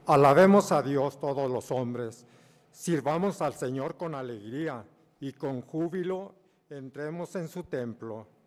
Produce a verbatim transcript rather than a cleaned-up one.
Alabemos a Dios todos los hombres, sirvamos al Señor con alegría y con júbilo entremos en su templo.